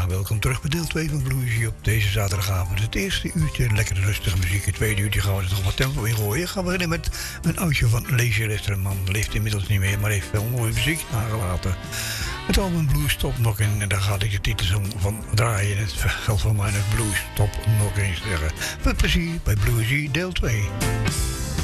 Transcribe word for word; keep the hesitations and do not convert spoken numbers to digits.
Ja, welkom terug bij deel twee van Bluesy op deze zaterdagavond. Het eerste uurtje lekker rustige muziek. Het tweede uurtje gaan we er nog wat tempo in gooien. Gaan we beginnen met een oudje van Lazy Lester. Man leeft inmiddels niet meer, maar heeft veel mooie muziek nagelaten. Het album Blues Stop Knockin'. En daar ga ik de titelsong van draaien. Het geldt voor mij het Blues Stop Knockin' zeggen. Veel plezier bij Bluesy deel twee.